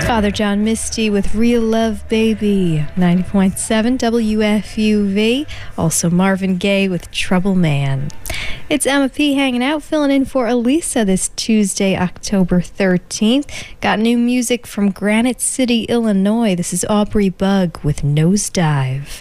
Father John Misty with Real Love Baby, 90.7 WFUV. Also Marvin Gaye with Trouble Man. It's Emma P. hanging out, filling in for Elisa this Tuesday, October 13th. Got new music from Granite City, Illinois. This is Aubrey Bug with Nosedive.